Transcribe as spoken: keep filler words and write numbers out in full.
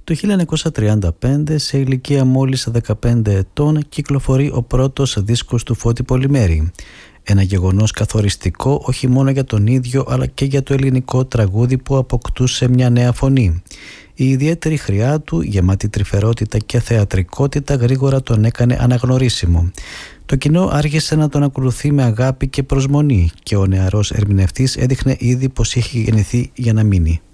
Το χίλια εννιακόσια τριάντα πέντε, σε ηλικία μόλις δεκαπέντε ετών, κυκλοφορεί ο πρώτος δίσκος του Φώτη Πολυμέρη. Ένα γεγονός καθοριστικό όχι μόνο για τον ίδιο αλλά και για το ελληνικό τραγούδι που αποκτούσε μια νέα φωνή. Η ιδιαίτερη χρειά του, γεμάτη τρυφερότητα και θεατρικότητα, γρήγορα τον έκανε αναγνωρίσιμο. Το κοινό άρχισε να τον ακολουθεί με αγάπη και προσμονή και ο νεαρός ερμηνευτής έδειχνε ήδη πως είχε γεννηθεί για να μείνει.